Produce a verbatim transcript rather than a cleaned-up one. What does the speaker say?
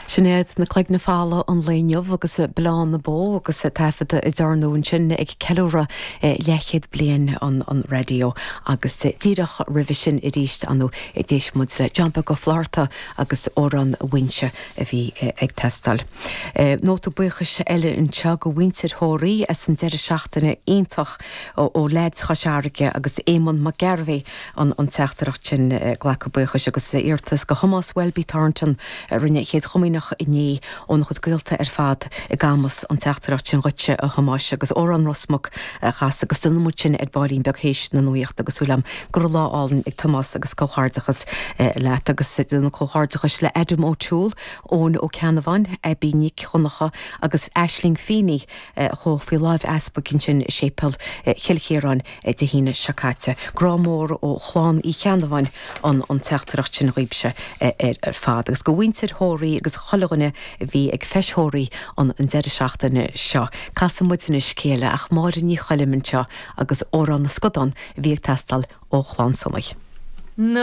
Sinnéad na cleig na fála an léineh agus beán na bó agus taifad i darnún sin ag ceúra lechiad blian an an radio agus díadach revision i ríist anú i ddéis mud le jumpa go fláirta agus óran winse a bhí ag testal. Nóta buchas eile an te go wintir thóirí as an deire seachtainna iontach ó leid chasearige agus éman má gerbhé an an teachtarach sin ghlacha buchas agus irtas go Thomas Welby Thornton rinne chéad chomínach iní ón chud gailta ar fad i gamas an teachtarach sin roite a Thomas agus óran Rosmach chas agus duna mu sin ar bailín beaghéis na nuíocht agus bhfuilm gur láálan ag Thomas agus cóhardachas leat agus duna cóhardachas le Adam O'Toole ón ó Ceannavan a bí Nick Chonacha agus Aisling Feeney cho fí live aspa cin sin sépal chilchéran de hína sacáte. Grámór ó chláán í Ceannavan an an teachtarach sin roibse ar fad agus go wintir thóirí agus cholaganna bhí ag feishóirí an an deire seachtainna seo. Casa muidirna scéile ach máir ní choilimin seo agus órán na scodan bhí ag testal ó chláán somaigh.